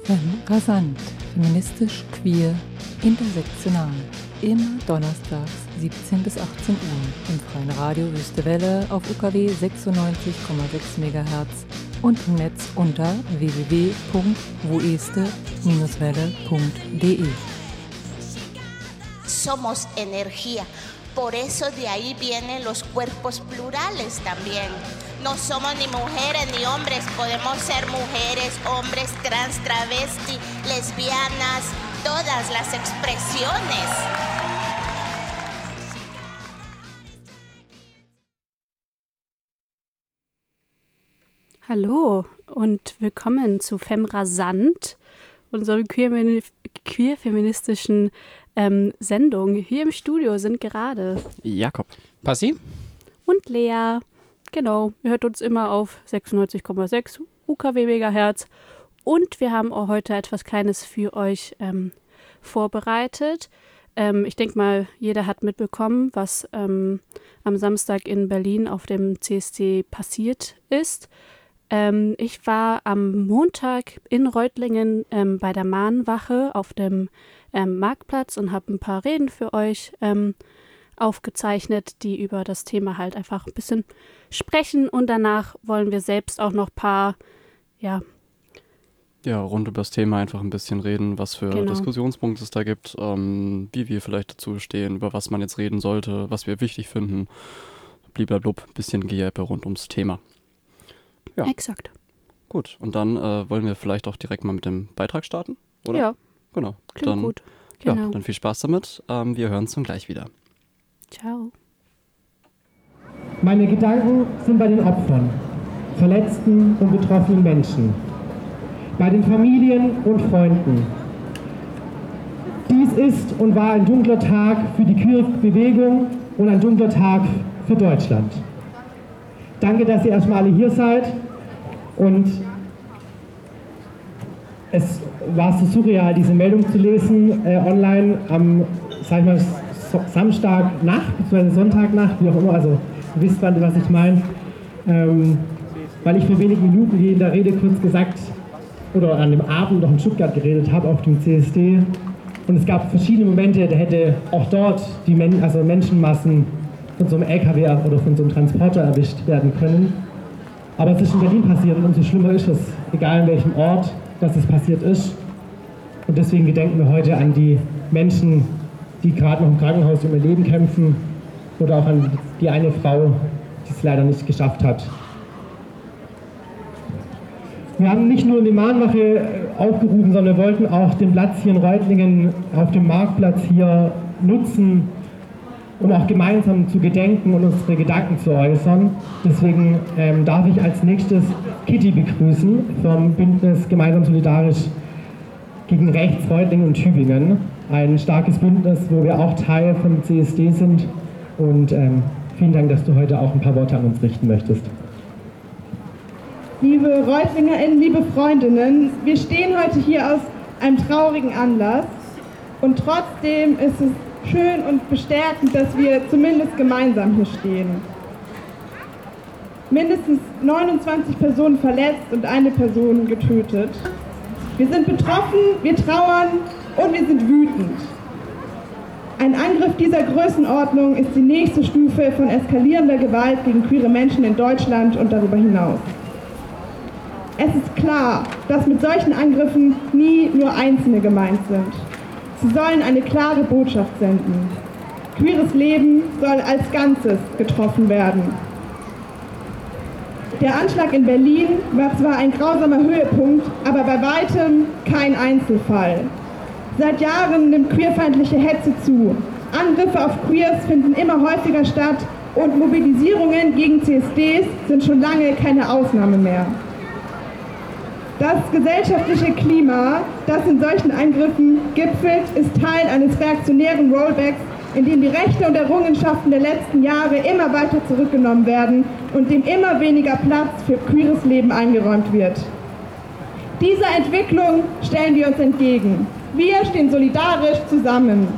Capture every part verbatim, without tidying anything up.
Femme rasant, feministisch, queer, intersektional. Immer donnerstags siebzehn bis achtzehn Uhr im freien Radio Wüste Welle auf U K W sechsundneunzig Komma sechs Megahertz und im Netz unter w w w punkt woeste Bindestrich welle punkt d e. Somos energía. Por eso de ahí vienen los cuerpos plurales también. No somos ni mujeres ni hombres, podemos ser mujeres, hombres, trans, travesti, lesbianas, todas las expresiones. Hallo und willkommen zu Femme rasant, unserer queer-feministischen ähm, Sendung. Hier im Studio sind gerade Jakob, Passi und Lea. Genau, ihr hört uns immer auf sechsundneunzig Komma sechs U K W Megahertz und wir haben auch heute etwas Kleines für euch ähm, vorbereitet. Ähm, ich denke mal, jeder hat mitbekommen, was ähm, am Samstag in Berlin auf dem C S D passiert ist. Ähm, ich war am Montag in Reutlingen ähm, bei der Mahnwache auf dem ähm, Marktplatz und habe ein paar Reden für euch ähm, aufgezeichnet, die über das Thema halt einfach ein bisschen sprechen, und danach wollen wir selbst auch noch ein paar, ja, ja, rund über das Thema einfach ein bisschen reden, was für genau. Diskussionspunkte es da gibt, ähm, wie wir vielleicht dazu stehen, über was man jetzt reden sollte, was wir wichtig finden, bliblablub, ein bisschen Gejappe rund ums Thema. Ja. Exakt. Gut, und dann äh, wollen wir vielleicht auch direkt mal mit dem Beitrag starten, oder? Ja. Genau. Klingt dann, gut. Genau. Ja, dann viel Spaß damit. Ähm, wir hören uns dann gleich wieder. Ciao. Meine Gedanken sind bei den Opfern, verletzten und betroffenen Menschen, bei den Familien und Freunden. Dies ist und war ein dunkler Tag für die Queer-Bewegung und ein dunkler Tag für Deutschland. Danke, dass ihr erstmal alle hier seid, und es war so surreal, diese Meldung zu lesen äh, online am, sag ich mal, so- Samstagnacht bzw. Sonntagnacht, wie auch immer, also ihr wisst, was ich meine, ähm, weil ich für wenige Minuten wie in der Rede kurz gesagt oder an dem Abend noch in Stuttgart geredet habe auf dem C S D, und es gab verschiedene Momente, da hätte auch dort die Men- also Menschenmassen von so einem L K W oder von so einem Transporter erwischt werden können. Aber es ist in Berlin passiert, und umso schlimmer ist es, egal in welchem Ort, dass es passiert ist. Und deswegen gedenken wir heute an die Menschen, die gerade noch im Krankenhaus um ihr Leben kämpfen, oder auch an die eine Frau, die es leider nicht geschafft hat. Wir haben nicht nur eine Mahnwache aufgerufen, sondern wir wollten auch den Platz hier in Reutlingen auf dem Marktplatz hier nutzen, um auch gemeinsam zu gedenken und unsere Gedanken zu äußern. Deswegen ähm, darf ich als nächstes Kitty begrüßen vom Bündnis Gemeinsam Solidarisch gegen Rechts Reutlingen und Tübingen. Ein starkes Bündnis, wo wir auch Teil vom C S D sind. Und ähm, vielen Dank, dass du heute auch ein paar Worte an uns richten möchtest. Liebe ReutlingerInnen, liebe Freundinnen, wir stehen heute hier aus einem traurigen Anlass, und trotzdem ist es schön und bestärkend, dass wir zumindest gemeinsam hier stehen. Mindestens neunundzwanzig Personen verletzt und eine Person getötet. Wir sind betroffen, wir trauern und wir sind wütend. Ein Angriff dieser Größenordnung ist die nächste Stufe von eskalierender Gewalt gegen queere Menschen in Deutschland und darüber hinaus. Es ist klar, dass mit solchen Angriffen nie nur Einzelne gemeint sind. Sie sollen eine klare Botschaft senden. Queeres Leben soll als Ganzes getroffen werden. Der Anschlag in Berlin war zwar ein grausamer Höhepunkt, aber bei weitem kein Einzelfall. Seit Jahren nimmt queerfeindliche Hetze zu. Angriffe auf Queers finden immer häufiger statt, und Mobilisierungen gegen C S Ds sind schon lange keine Ausnahme mehr. Das gesellschaftliche Klima, das in solchen Angriffen gipfelt, ist Teil eines reaktionären Rollbacks, in dem die Rechte und Errungenschaften der letzten Jahre immer weiter zurückgenommen werden und dem immer weniger Platz für queeres Leben eingeräumt wird. Dieser Entwicklung stellen wir uns entgegen. Wir stehen solidarisch zusammen.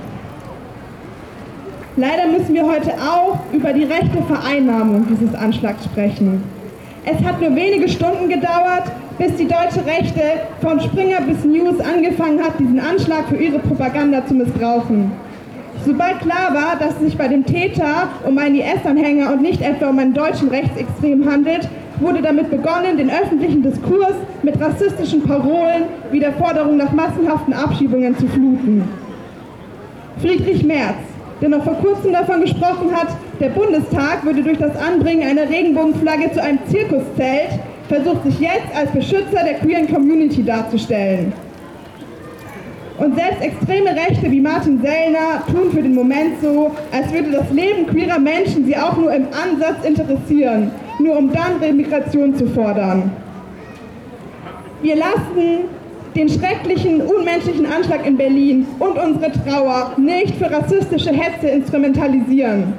Leider müssen wir heute auch über die rechte Vereinnahmung dieses Anschlags sprechen. Es hat nur wenige Stunden gedauert, bis die deutsche Rechte von Springer bis News angefangen hat, diesen Anschlag für ihre Propaganda zu missbrauchen. Sobald klar war, dass es sich bei dem Täter um einen I S-Anhänger und nicht etwa um einen deutschen Rechtsextrem handelt, wurde damit begonnen, den öffentlichen Diskurs mit rassistischen Parolen wie der Forderung nach massenhaften Abschiebungen zu fluten. Friedrich Merz, der noch vor kurzem davon gesprochen hat, der Bundestag würde durch das Anbringen einer Regenbogenflagge zu einem Zirkuszelt, versucht sich jetzt als Beschützer der queeren Community darzustellen. Und selbst extreme Rechte wie Martin Sellner tun für den Moment so, als würde das Leben queerer Menschen sie auch nur im Ansatz interessieren, nur um dann Remigration zu fordern. Wir lassen den schrecklichen, unmenschlichen Anschlag in Berlin und unsere Trauer nicht für rassistische Hetze instrumentalisieren.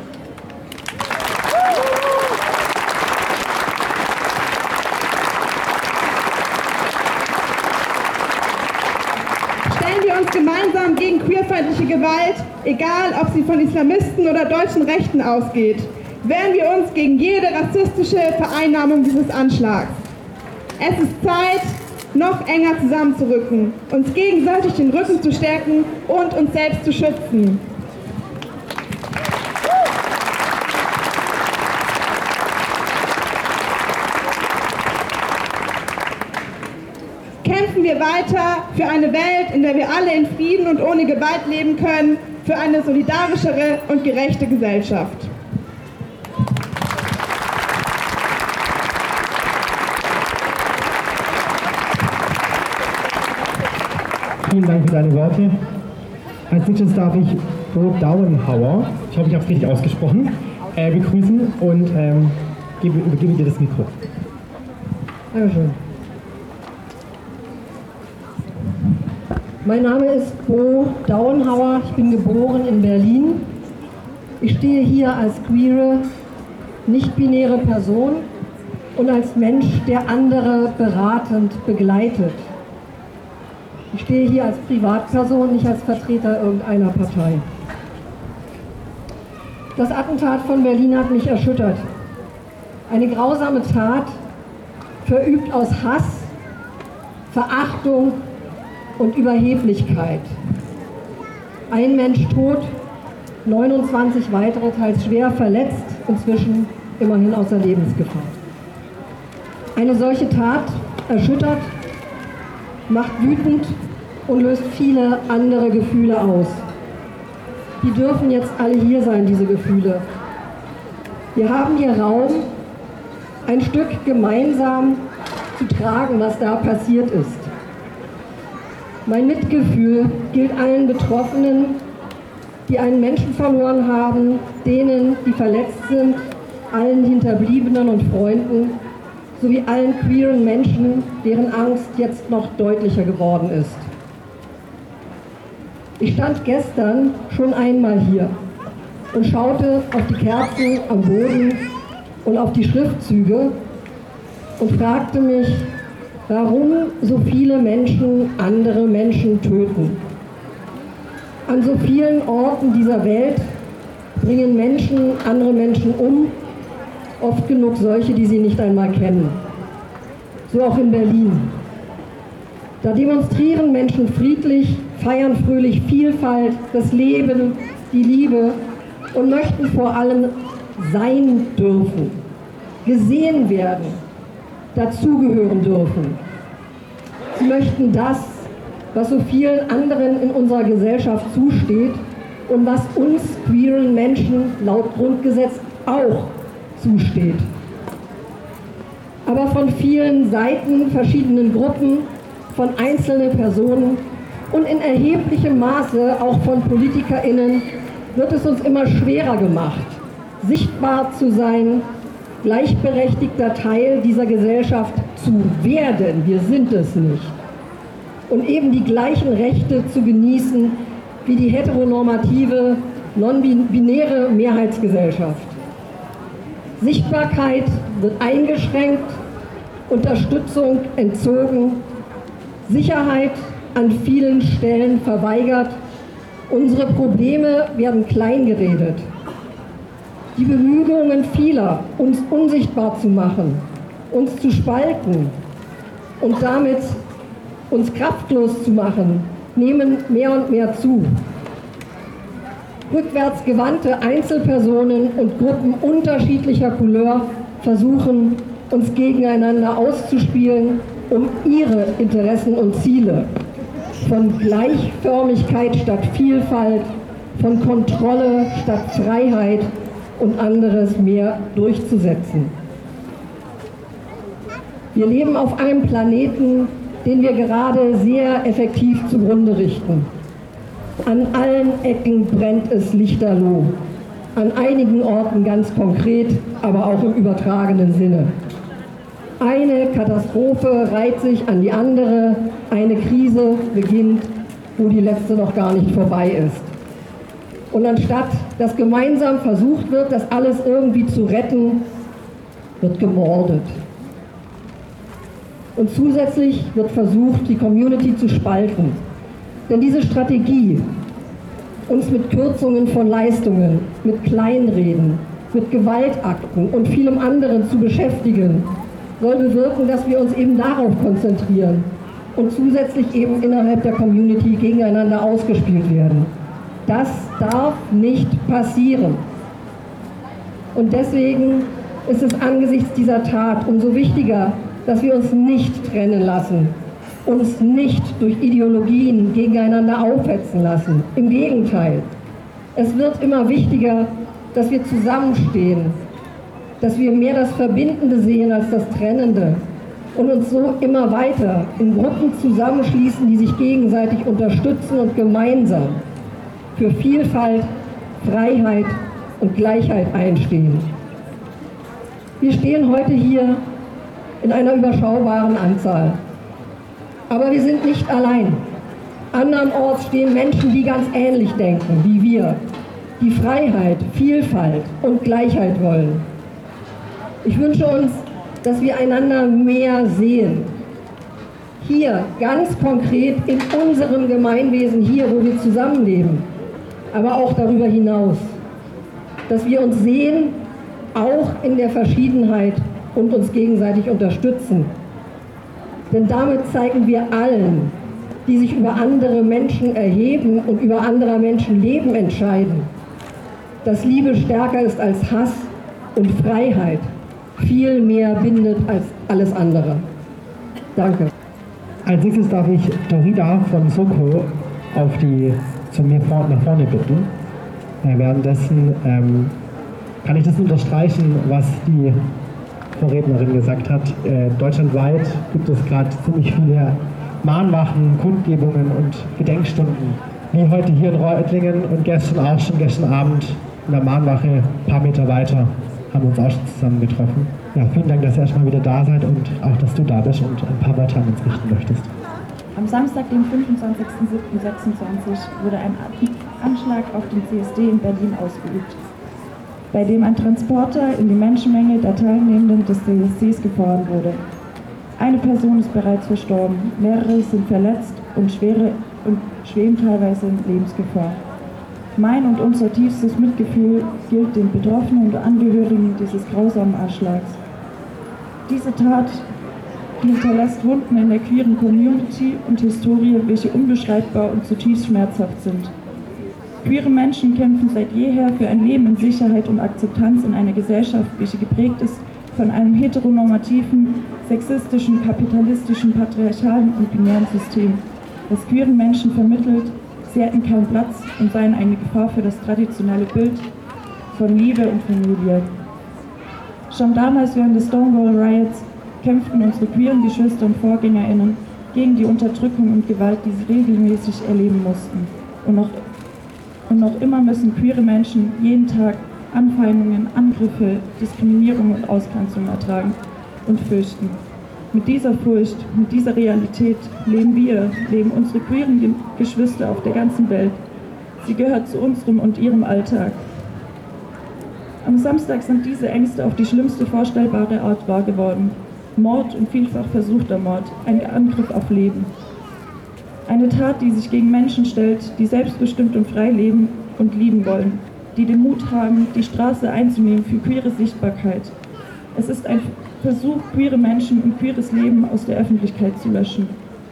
Stellen wir uns gemeinsam gegen queerfeindliche Gewalt, egal ob sie von Islamisten oder deutschen Rechten ausgeht, wehren wir uns gegen jede rassistische Vereinnahmung dieses Anschlags. Es ist Zeit, noch enger zusammenzurücken, uns gegenseitig den Rücken zu stärken und uns selbst zu schützen. Kämpfen wir weiter für eine Welt, in der wir alle in Frieden und ohne Gewalt leben können, für eine solidarischere und gerechte Gesellschaft. Vielen Dank für deine Worte. Als nächstes darf ich Bo Dauenhauer, ich hoffe, ich habe es richtig ausgesprochen, äh, begrüßen und ähm, gebe, übergebe dir das Mikro. Dankeschön. Mein Name ist Bo Dauenhauer, ich bin geboren in Berlin. Ich stehe hier als queere, nicht-binäre Person und als Mensch, der andere beratend begleitet. Ich stehe hier als Privatperson, nicht als Vertreter irgendeiner Partei. Das Attentat von Berlin hat mich erschüttert. Eine grausame Tat, verübt aus Hass, Verachtung und Überheblichkeit. Ein Mensch tot, neunundzwanzig weitere teils schwer verletzt, inzwischen immerhin außer Lebensgefahr. Eine solche Tat erschüttert, macht wütend und löst viele andere Gefühle aus. Die dürfen jetzt alle hier sein, diese Gefühle. Wir haben hier Raum, ein Stück gemeinsam zu tragen, was da passiert ist. Mein Mitgefühl gilt allen Betroffenen, die einen Menschen verloren haben, denen, die verletzt sind, allen Hinterbliebenen und Freunden, sowie allen queeren Menschen, deren Angst jetzt noch deutlicher geworden ist. Ich stand gestern schon einmal hier und schaute auf die Kerzen am Boden und auf die Schriftzüge und fragte mich, warum so viele Menschen andere Menschen töten. An so vielen Orten dieser Welt bringen Menschen andere Menschen um, oft genug solche, die sie nicht einmal kennen. So auch in Berlin. Da demonstrieren Menschen friedlich, feiern fröhlich Vielfalt, das Leben, die Liebe und möchten vor allem sein dürfen, gesehen werden, dazugehören dürfen. Sie möchten das, was so vielen anderen in unserer Gesellschaft zusteht und was uns queeren Menschen laut Grundgesetz auch zusteht. Aber von vielen Seiten, verschiedenen Gruppen, von einzelnen Personen und in erheblichem Maße auch von PolitikerInnen wird es uns immer schwerer gemacht, sichtbar zu sein, gleichberechtigter Teil dieser Gesellschaft zu werden. Wir sind es nicht. Und eben die gleichen Rechte zu genießen wie die heteronormative, non-binäre Mehrheitsgesellschaft. Sichtbarkeit wird eingeschränkt, Unterstützung entzogen, Sicherheit an vielen Stellen verweigert, unsere Probleme werden kleingeredet. Die Bemühungen vieler, uns unsichtbar zu machen, uns zu spalten, und damit uns kraftlos zu machen, nehmen mehr und mehr zu. Rückwärtsgewandte Einzelpersonen und Gruppen unterschiedlicher Couleur versuchen, uns gegeneinander auszuspielen, um ihre Interessen und Ziele von Gleichförmigkeit statt Vielfalt, von Kontrolle statt Freiheit und anderes mehr durchzusetzen. Wir leben auf einem Planeten, den wir gerade sehr effektiv zugrunde richten. An allen Ecken brennt es lichterloh, an einigen Orten ganz konkret, aber auch im übertragenen Sinne. Eine Katastrophe reiht sich an die andere, eine Krise beginnt, wo die letzte noch gar nicht vorbei ist. Und anstatt dass gemeinsam versucht wird, das alles irgendwie zu retten, wird gemordet. Und zusätzlich wird versucht, die Community zu spalten. Denn diese Strategie, uns mit Kürzungen von Leistungen, mit Kleinreden, mit Gewaltakten und vielem anderen zu beschäftigen, soll bewirken, dass wir uns eben darauf konzentrieren und zusätzlich eben innerhalb der Community gegeneinander ausgespielt werden. Das darf nicht passieren. Und deswegen ist es angesichts dieser Tat umso wichtiger, dass wir uns nicht trennen lassen, uns nicht durch Ideologien gegeneinander aufhetzen lassen. Im Gegenteil, es wird immer wichtiger, dass wir zusammenstehen, dass wir mehr das Verbindende sehen als das Trennende und uns so immer weiter in Gruppen zusammenschließen, die sich gegenseitig unterstützen und gemeinsam für Vielfalt, Freiheit und Gleichheit einstehen. Wir stehen heute hier in einer überschaubaren Anzahl. Aber wir sind nicht allein. Andernorts stehen Menschen, die ganz ähnlich denken wie wir, die Freiheit, Vielfalt und Gleichheit wollen. Ich wünsche uns, dass wir einander mehr sehen. Hier, ganz konkret in unserem Gemeinwesen, hier, wo wir zusammenleben, aber auch darüber hinaus. Dass wir uns sehen, auch in der Verschiedenheit und uns gegenseitig unterstützen. Denn damit zeigen wir allen, die sich über andere Menschen erheben und über anderer Menschen Leben entscheiden, dass Liebe stärker ist als Hass und Freiheit viel mehr bindet als alles andere. Danke. Als nächstes darf ich Dorida von Soko auf die, zu mir vor, nach vorne bitten. Äh, währenddessen ähm, kann ich das unterstreichen, was die Vorrednerin gesagt hat. Äh, deutschlandweit gibt es gerade ziemlich viele Mahnwachen, Kundgebungen und Gedenkstunden. Wie heute hier in Reutlingen und gestern auch schon, gestern Abend in der Mahnwache ein paar Meter weiter haben wir uns auch schon zusammen getroffen. Ja, vielen Dank, dass ihr erstmal wieder da seid und auch, dass du da bist und ein paar Worte an uns richten möchtest. Am Samstag, den fünfundzwanzigsten siebten sechsundzwanzig, wurde ein Anschlag auf den C S D in Berlin ausgeübt, bei dem ein Transporter in die Menschenmenge der Teilnehmenden des C S Ds gefahren wurde. Eine Person ist bereits verstorben, mehrere sind verletzt und, schwere, und schweben teilweise in Lebensgefahr. Mein und unser tiefstes Mitgefühl gilt den Betroffenen und Angehörigen dieses grausamen Anschlags. Diese Tat hinterlässt Wunden in der queeren Community und Historie, welche unbeschreibbar und zutiefst schmerzhaft sind. Queere Menschen kämpfen seit jeher für ein Leben in Sicherheit und Akzeptanz in einer Gesellschaft, welche geprägt ist von einem heteronormativen, sexistischen, kapitalistischen, patriarchalen und binären System, das queeren Menschen vermittelt, sie hätten keinen Platz und seien eine Gefahr für das traditionelle Bild von Liebe und Familie. Schon damals während des Stonewall Riots kämpften unsere queeren Geschwister und VorgängerInnen gegen die Unterdrückung und Gewalt, die sie regelmäßig erleben mussten. Und noch, und noch immer müssen queere Menschen jeden Tag Anfeindungen, Angriffe, Diskriminierung und Ausgrenzung ertragen und fürchten. Mit dieser Furcht, mit dieser Realität leben wir, leben unsere queeren Ge- Geschwister auf der ganzen Welt. Sie gehört zu unserem und ihrem Alltag. Am Samstag sind diese Ängste auf die schlimmste vorstellbare Art wahr geworden. Mord und vielfach versuchter Mord, ein Angriff auf Leben. Eine Tat, die sich gegen Menschen stellt, die selbstbestimmt und frei leben und lieben wollen, die den Mut haben, die Straße einzunehmen für queere Sichtbarkeit. Es ist ein Versuch, queere Menschen und queeres Leben aus der Öffentlichkeit zu löschen.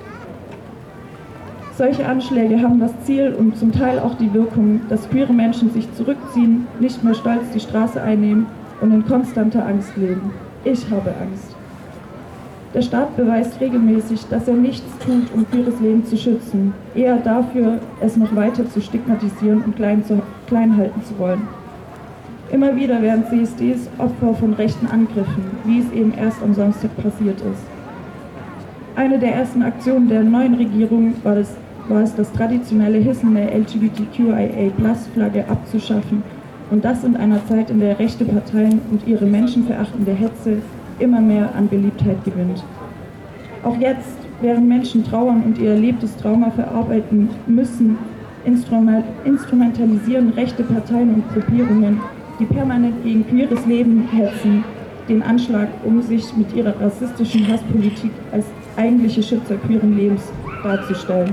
Solche Anschläge haben das Ziel und zum Teil auch die Wirkung, dass queere Menschen sich zurückziehen, nicht mehr stolz die Straße einnehmen und in konstanter Angst leben. Ich habe Angst. Der Staat beweist regelmäßig, dass er nichts tut, um queeres Leben zu schützen, eher dafür, es noch weiter zu stigmatisieren und klein, zu, klein halten zu wollen. Immer wieder werden C S Ds Opfer von rechten Angriffen, wie es eben erst am Samstag passiert ist. Eine der ersten Aktionen der neuen Regierung war, das, war es, das traditionelle Hissen der L G B T Q I A Plus Flagge abzuschaffen, und das in einer Zeit, in der rechte Parteien und ihre menschenverachtende Hetze immer mehr an Beliebtheit gewinnt. Auch jetzt, während Menschen trauern und ihr erlebtes Trauma verarbeiten müssen, instrumentalisieren rechte Parteien und Gruppierungen, die permanent gegen queeres Leben hetzen, den Anschlag, um sich mit ihrer rassistischen Hasspolitik als eigentliche Schützer queeren Lebens darzustellen.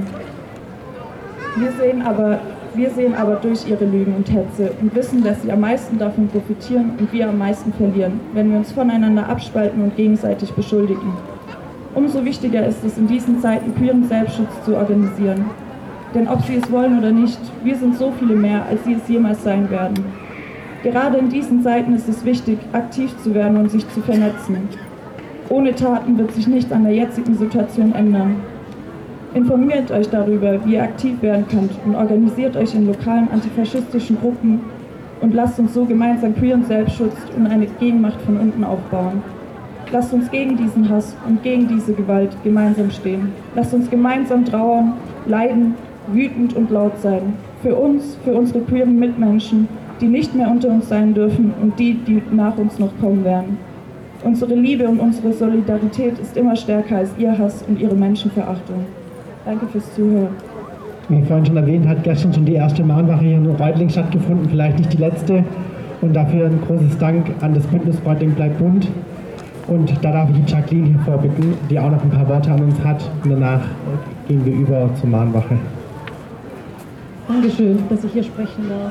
Wir sehen aber, wir sehen aber durch ihre Lügen und Hetze und wissen, dass sie am meisten davon profitieren und wir am meisten verlieren, wenn wir uns voneinander abspalten und gegenseitig beschuldigen. Umso wichtiger ist es, in diesen Zeiten queeren Selbstschutz zu organisieren. Denn ob sie es wollen oder nicht, wir sind so viele mehr, als sie es jemals sein werden. Gerade in diesen Zeiten ist es wichtig, aktiv zu werden und sich zu vernetzen. Ohne Taten wird sich nichts an der jetzigen Situation ändern. Informiert euch darüber, wie ihr aktiv werden könnt, und organisiert euch in lokalen antifaschistischen Gruppen und lasst uns so gemeinsam queeren Selbstschutz und eine Gegenmacht von unten aufbauen. Lasst uns gegen diesen Hass und gegen diese Gewalt gemeinsam stehen. Lasst uns gemeinsam trauern, leiden, wütend und laut sein. Für uns, für unsere queeren Mitmenschen, die nicht mehr unter uns sein dürfen, und die, die nach uns noch kommen werden. Unsere Liebe und unsere Solidarität ist immer stärker als ihr Hass und ihre Menschenverachtung. Danke fürs Zuhören. Wie vorhin schon erwähnt, hat gestern schon die erste Mahnwache hier in Reutling stattgefunden, vielleicht nicht die letzte. Und dafür ein großes Dank an das Bündnis Reutling bleibt bunt. Und da darf ich die Jacqueline hier vorbitten, die auch noch ein paar Worte an uns hat. Und danach gehen wir über zur Mahnwache. Dankeschön, dass ich hier sprechen darf.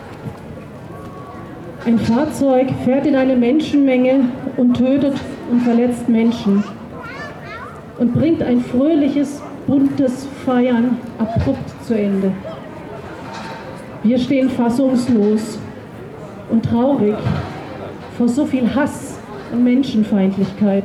Ein Fahrzeug fährt in eine Menschenmenge und tötet und verletzt Menschen und bringt ein fröhliches, buntes Feiern abrupt zu Ende. Wir stehen fassungslos und traurig vor so viel Hass und Menschenfeindlichkeit.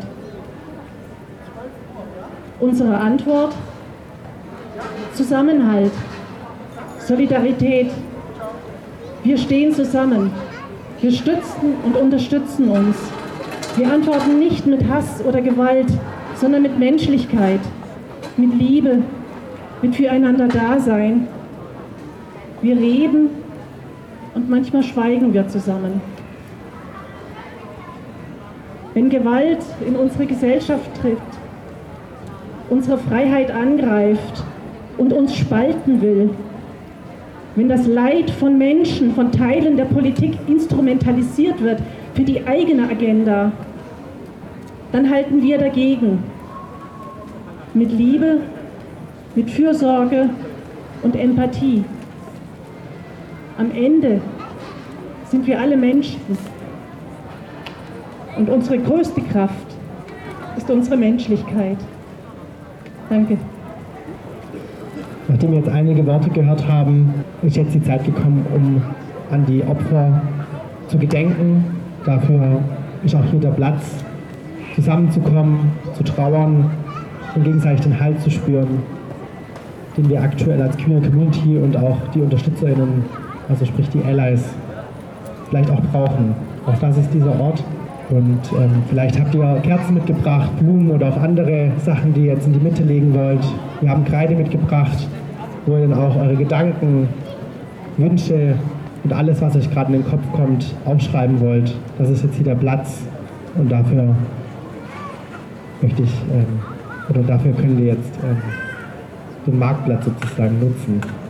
Unsere Antwort: Zusammenhalt, Solidarität. Wir stehen zusammen. Wir stützen und unterstützen uns. Wir antworten nicht mit Hass oder Gewalt, sondern mit Menschlichkeit, mit Liebe, mit Füreinander-Dasein. Wir reden und manchmal schweigen wir zusammen. Wenn Gewalt in unsere Gesellschaft tritt, unsere Freiheit angreift und uns spalten will, wenn das Leid von Menschen, von Teilen der Politik instrumentalisiert wird für die eigene Agenda, dann halten wir dagegen. Mit Liebe, mit Fürsorge und Empathie. Am Ende sind wir alle Menschen. Und unsere größte Kraft ist unsere Menschlichkeit. Danke. Nachdem wir jetzt einige Worte gehört haben, ist jetzt die Zeit gekommen, um an die Opfer zu gedenken. Dafür ist auch hier der Platz, zusammenzukommen, zu trauern und gegenseitig den Halt zu spüren, den wir aktuell als Queer Community und auch die UnterstützerInnen, also sprich die Allies, vielleicht auch brauchen. Auch das ist dieser Ort. Und ähm, vielleicht habt ihr Kerzen mitgebracht, Blumen oder auch andere Sachen, die ihr jetzt in die Mitte legen wollt. Wir haben Kreide mitgebracht, wo ihr dann auch eure Gedanken, Wünsche und alles, was euch gerade in den Kopf kommt, aufschreiben wollt. Das ist jetzt hier der Platz, und dafür möchte ich, ähm, oder dafür können wir jetzt ähm, den Marktplatz sozusagen nutzen.